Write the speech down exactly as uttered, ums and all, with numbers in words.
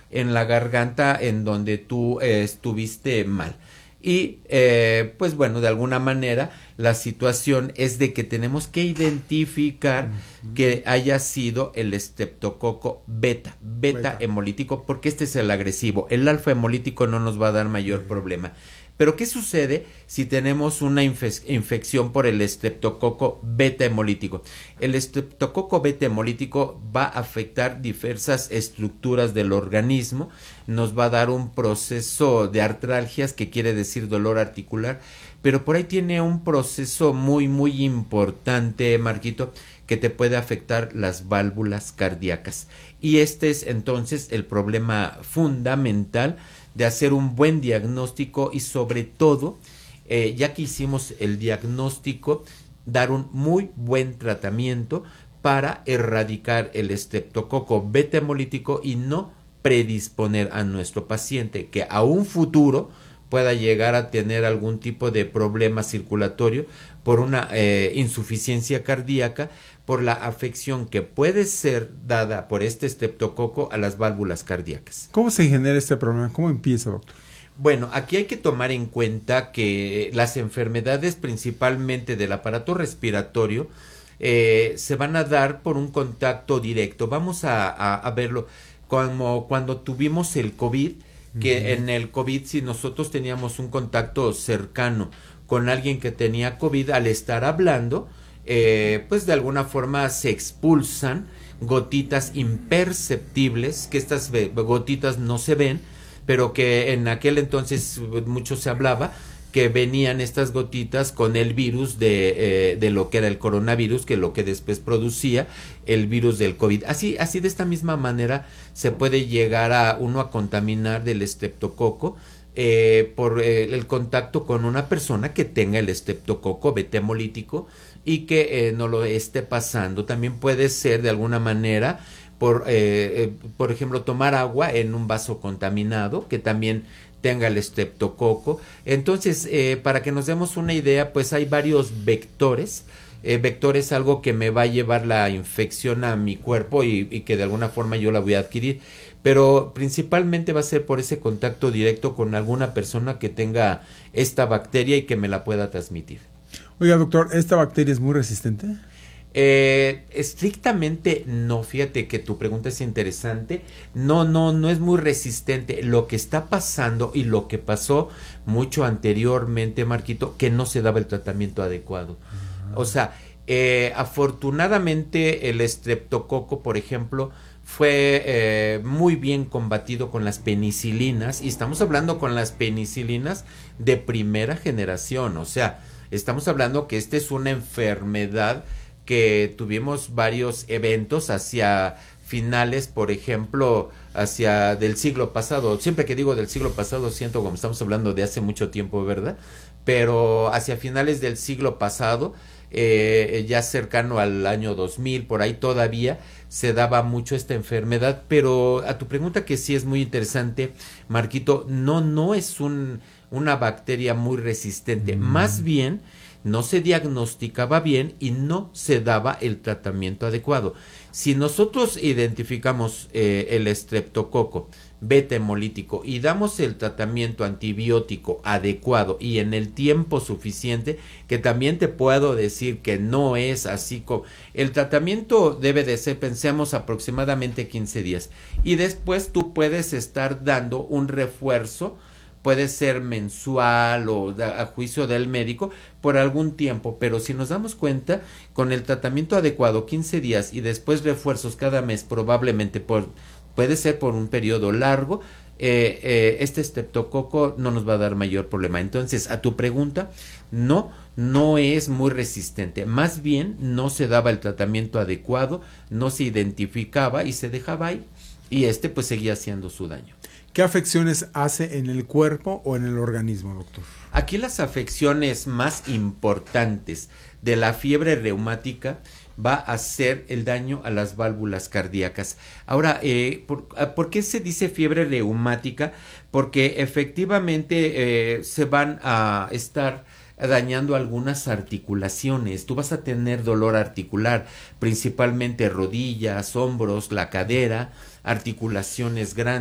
en la garganta en donde tú eh, estuviste mal. Y eh, pues bueno, de alguna manera la situación es de que tenemos que identificar uh-huh. que haya sido el estreptococo beta, beta, beta hemolítico, porque este es el agresivo. El alfa hemolítico no nos va a dar mayor uh-huh. problema. Pero ¿qué sucede si tenemos una infe- infección por el estreptococo beta hemolítico? El estreptococo beta hemolítico va a afectar diversas estructuras del organismo, nos va a dar un proceso de artralgias, que quiere decir dolor articular, pero por ahí tiene un proceso muy, muy importante, Marquito, que te puede afectar las válvulas cardíacas. Y este es entonces el problema fundamental de hacer un buen diagnóstico y sobre todo, eh, ya que hicimos el diagnóstico, dar un muy buen tratamiento para erradicar el estreptococo beta hemolítico y no predisponer a nuestro paciente que a un futuro pueda llegar a tener algún tipo de problema circulatorio por una eh, insuficiencia cardíaca, por la afección que puede ser dada por este estreptococo a las válvulas cardíacas. ¿Cómo se genera este problema? ¿Cómo empieza, doctor? Bueno, aquí hay que tomar en cuenta que las enfermedades principalmente del aparato respiratorio eh, se van a dar por un contacto directo. Vamos a, a, a verlo como cuando tuvimos el COVID, que uh-huh. en el COVID, si nosotros teníamos un contacto cercano con alguien que tenía COVID, al estar hablando, eh, pues de alguna forma se expulsan gotitas imperceptibles, que estas gotitas no se ven, pero que en aquel entonces mucho se hablaba que venían estas gotitas con el virus de, eh, de lo que era el coronavirus, que lo que después producía el virus del COVID. Así, así de esta misma manera se puede llegar a uno a contaminar del estreptococo eh, por eh, el contacto con una persona que tenga el estreptococo beta hemolítico y que eh, no lo esté pasando. También puede ser de alguna manera por, eh, eh, por ejemplo, tomar agua en un vaso contaminado, que también tenga el estreptococo. Entonces, eh, para que nos demos una idea, pues hay varios vectores. Eh, vector es algo que me va a llevar la infección a mi cuerpo y, y que de alguna forma yo la voy a adquirir, pero principalmente va a ser por ese contacto directo con alguna persona que tenga esta bacteria y que me la pueda transmitir. Oiga, doctor, ¿esta bacteria es muy resistente? Eh, estrictamente no, fíjate que tu pregunta es interesante. No, no, no es muy resistente. Lo que está pasando y lo que pasó mucho anteriormente, Marquito, que no se daba el tratamiento adecuado. Uh-huh. O sea, eh, afortunadamente el estreptococo, por ejemplo, fue eh, muy bien combatido con las penicilinas, y estamos hablando con las penicilinas de primera generación. O sea, estamos hablando que esta es una enfermedad que tuvimos varios eventos hacia finales, por ejemplo, hacia del siglo pasado. Siempre que digo del siglo pasado siento como estamos hablando de hace mucho tiempo, ¿verdad? Pero hacia finales del siglo pasado, eh, ya cercano al año dos mil, por ahí todavía se daba mucho esta enfermedad. Pero a tu pregunta, que sí es muy interesante, Marquito, no, no es un, una bacteria muy resistente, mm. más bien no se diagnosticaba bien y no se daba el tratamiento adecuado. Si nosotros identificamos eh, el estreptococo beta hemolítico y damos el tratamiento antibiótico adecuado y en el tiempo suficiente, que también te puedo decir que no es así como el tratamiento debe de ser, pensemos, aproximadamente quince días, y después tú puedes estar dando un refuerzo, puede ser mensual o a juicio del médico por algún tiempo, pero si nos damos cuenta, con el tratamiento adecuado quince días y después refuerzos cada mes, probablemente por puede ser por un periodo largo, eh, eh, este estreptococo no nos va a dar mayor problema. Entonces, a tu pregunta, no, no es muy resistente, más bien no se daba el tratamiento adecuado, no se identificaba y se dejaba ahí, y este pues seguía haciendo su daño. ¿Qué afecciones hace en el cuerpo o en el organismo, doctor? Aquí las afecciones más importantes de la fiebre reumática va a ser el daño a las válvulas cardíacas. Ahora, eh, ¿por, ¿por qué se dice fiebre reumática? Porque efectivamente eh, se van a estar dañando algunas articulaciones. Tú vas a tener dolor articular, principalmente rodillas, hombros, la cadera, articulaciones grandes.